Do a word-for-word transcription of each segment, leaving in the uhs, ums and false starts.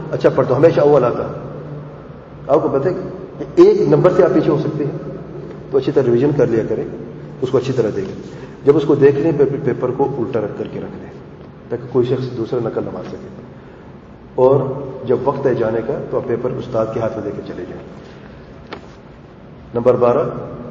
اچھا پڑھتا ہوں ہمیشہ اول آتا. آپ کو پتہ ہے کہ ایک نمبر سے آپ پیچھے ہو سکتے ہیں, تو اچھی طرح ریویژن کر لیا کریں, اس کو اچھی طرح دیکھیں. جب اس کو دیکھ لیں پیپر کو الٹا رکھ کر کے رکھ دیں تاکہ کوئی شخص دوسرا نقل نہ مار سکے. اور جب وقت ہے جانے کا تو آپ پیپر استاد کے ہاتھ میں دے کے چلے جائیں. نمبر بارہ,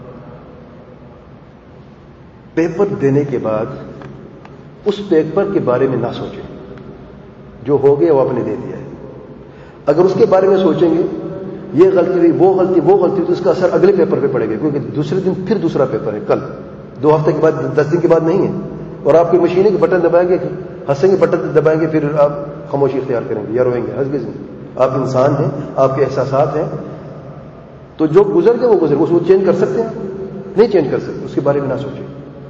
پیپر دینے کے بعد اس پیپر کے بارے میں نہ سوچیں. جو ہو گیا وہ آپ نے دے دیا ہے. اگر اس کے بارے میں سوچیں گے یہ غلطی ہوئی, وہ غلطی وہ غلطی, تو اس کا اثر اگلے پیپر پہ پڑے گا, کیونکہ دوسرے دن پھر دوسرا پیپر ہے, کل دو ہفتے کے بعد, دس دن کے بعد نہیں ہے. اور آپ کی مشینیں کے بٹن دبائیں گے, ہنسیں گے, بٹن دبائیں گے, پھر آپ خاموشی اختیار کریں گے یا روئیں گے. ہرگز نہیں. آپ انسان ہیں, آپ کے احساسات ہیں, تو جو گزر گئے وہ گزر گئے. اس کو چینج کر سکتے ہیں؟ نہیں چینج کر سکتے. اس کے بارے میں نہ سوچیں.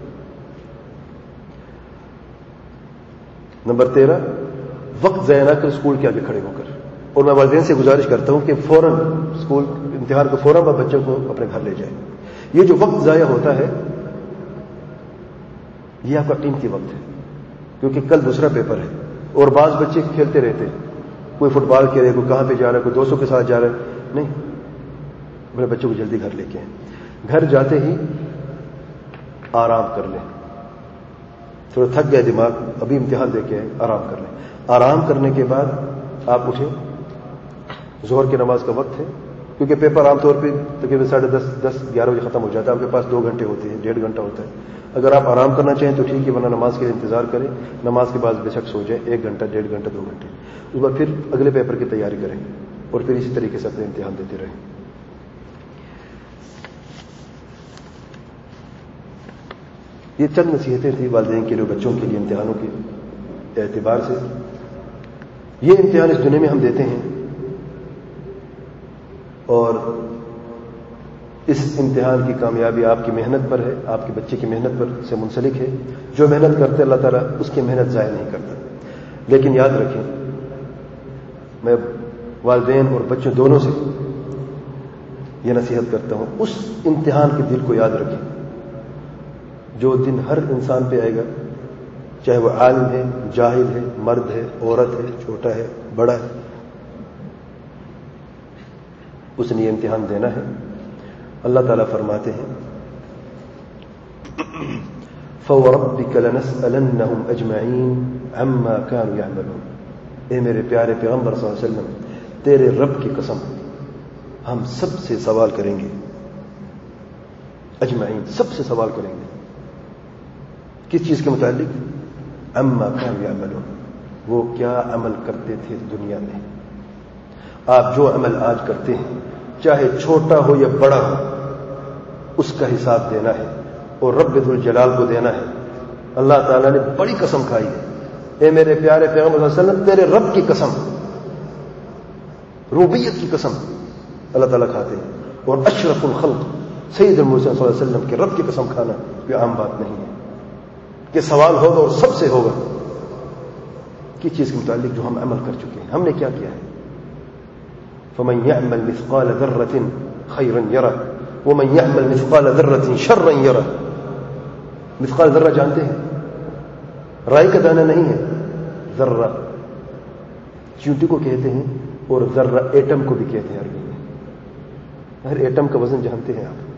نمبر تیرہ, وقت ضائع نہ کر اسکول کے آگے کھڑے ہو کر. اور میں والدین سے گزارش کرتا ہوں کہ فوراً اسکول امتحان کو فوراً بچوں کو اپنے گھر لے جائیں. یہ جو وقت ضائع ہوتا ہے یہ آپ کا قیمتی وقت ہے, کیونکہ کل دوسرا پیپر ہے. اور بعض بچے کھیلتے رہتے ہیں, کوئی فٹ بال کھیل رہے, کوئی کہاں پہ جا رہا ہے, کوئی دوستوں کے ساتھ جا رہا ہے. نہیں, اپنے بچوں کو جلدی گھر لے کے آئیں. گھر جاتے ہی آرام کر لیں. تھوڑا تھک گیا دماغ, ابھی امتحان دے کے آئے, آرام کر لیں. آرام کرنے کے بعد آپ اٹھیں. ظہر کی نماز کا وقت ہے, کیونکہ پیپر عام طور پہ تقریباً ساڑھے دس دس گیارہ بجے ختم ہو جاتا ہے. آپ کے پاس دو گھنٹے ہوتے ہیں, ڈیڑھ گھنٹہ ہوتا ہے. اگر آپ آرام کرنا چاہیں تو ٹھیک ہے, ورنہ نماز کے انتظار کریں. نماز کے بعد بے شک سو جائیں, ایک گھنٹہ, ڈیڑھ گھنٹہ, دو گھنٹے. اس بعد پھر اگلے پیپر کی تیاری کریں اور پھر اسی طریقے سے اپنے امتحان دیتے رہیں. یہ چند نصیحتیں تھیں والدین کے لیے, بچوں کے لیے امتحانوں کے اعتبار سے. یہ امتحان اس دنیا میں ہم دیتے ہیں اور اس امتحان کی کامیابی آپ کی محنت پر ہے, آپ کے بچے کی محنت پر سے منسلک ہے. جو محنت کرتے اللہ تعالیٰ اس کی محنت ضائع نہیں کرتا. لیکن یاد رکھیں, میں والدین اور بچوں دونوں سے یہ نصیحت کرتا ہوں, اس امتحان کے دل کو یاد رکھیں جو دن ہر انسان پہ آئے گا, چاہے وہ عالم ہے, جاہل ہے, مرد ہے, عورت ہے, چھوٹا ہے, بڑا ہے. اس نے یہ امتحان دینا ہے. اللہ تعالیٰ فرماتے ہیں فَوَرَبِّكَ لَنَسْأَلَنَّهُمْ أَجْمَعِينَ عَمَّا كَانُوا يَعْمَلُونَ. اے میرے پیارے پیغمبر صلی اللہ علیہ وسلم, تیرے رب کی قسم ہم سب سے سوال کریں گے. اجمعین, سب سے سوال کریں گے. کس چیز کے متعلق؟ عَمَّا كَانُوا يَعْمَلُونَ, وہ کیا عمل کرتے تھے دنیا میں. آپ جو عمل آج کرتے ہیں, چاہے چھوٹا ہو یا بڑا ہو, اس کا حساب دینا ہے اور رب ذو الجلال کو دینا ہے. اللہ تعالیٰ نے بڑی قسم کھائی ہے. اے میرے پیارے پیغمبر صلی اللہ علیہ وسلم, تیرے رب کی قسم, ربوبیت کی قسم اللہ تعالیٰ کھاتے ہیں. اور اشرف الخلق سید المرسلین صلی اللہ علیہ وسلم کے رب کی قسم کھانا یہ عام بات نہیں ہے کہ سوال ہوگا اور سب سے ہوگا. کس چیز کے متعلق؟ جو ہم عمل کر چکے ہیں. ہم نے کیا کیا ہے؟ فمن يعمل مثقال ذرة خيرا يره ومن يعمل مثقال ذرة شرا يره. مثقال ذرہ جانتے ہیں؟ رائی کا دانہ نہیں ہے. ذرہ چیونٹی کو کہتے ہیں اور ذرہ ایٹم کو بھی کہتے ہیں عربی میں. ہر ایٹم کا وزن جانتے ہیں آپ؟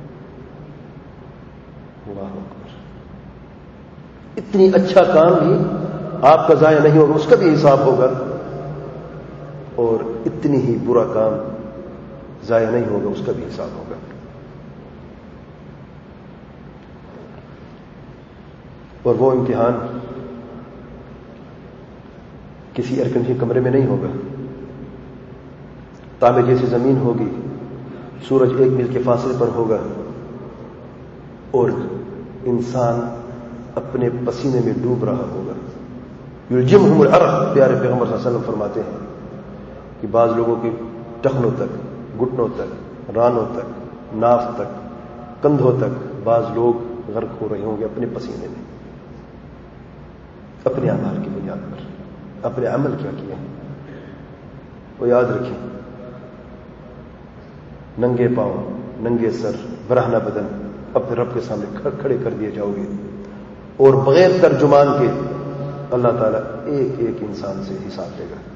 اللہ اکبر. اتنی اچھا کام بھی آپ کا ضائع نہیں ہوگا, اس کا بھی حساب ہوگا. اور اتنی ہی برا کام ضائع نہیں ہوگا, اس کا بھی حساب ہوگا. اور وہ امتحان کسی ایئر کنڈیشن کمرے میں نہیں ہوگا. تابے جیسی زمین ہوگی, سورج ایک میل کے فاصلے پر ہوگا اور انسان اپنے پسینے میں ڈوب رہا ہوگا. یلجمہم العرق, پیارے پیغمبر صلی اللہ علیہ وسلم فرماتے ہیں کہ بعض لوگوں کی ٹخنوں تک, گھٹنوں تک, رانوں تک, ناف تک, کندھوں تک بعض لوگ غرق ہو رہے ہوں گے اپنے پسینے میں, اپنے اعمال کی بنیاد پر. اپنے عمل کیا کیا ہے وہ یاد رکھیں. ننگے پاؤں, ننگے سر, برہنہ بدن اپنے رب کے سامنے کھڑے کر دیے جاؤ گے اور بغیر ترجمان کے اللہ تعالیٰ ایک ایک انسان سے حساب لے گا.